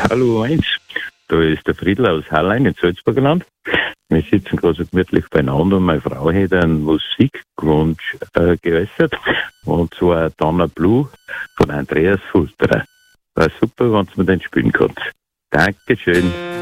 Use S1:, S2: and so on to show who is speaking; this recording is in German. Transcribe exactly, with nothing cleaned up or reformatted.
S1: Hallo eins, da ist der Friedl aus Hallein in Salzburgerland. Wir sitzen gerade so gemütlich beieinander und meine Frau hat einen Musikwunsch äh, geäußert, und zwar Donna Blue von Andreas Fulterer. War super, wenn du mir den spielen kannst. Dankeschön.